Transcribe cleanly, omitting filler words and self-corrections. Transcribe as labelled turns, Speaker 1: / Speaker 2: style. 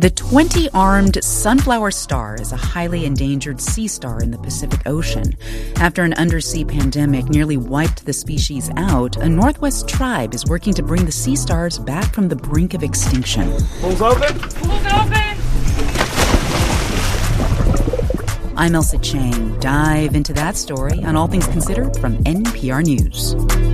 Speaker 1: The 20-armed sunflower star is a highly endangered sea star in the Pacific Ocean. After an undersea pandemic nearly wiped the species out, a Northwest tribe is working to bring the sea stars back from the brink of extinction.
Speaker 2: Pools open? Pools open!
Speaker 1: I'm Elsa Chang. Dive into that story on All Things Considered from NPR News.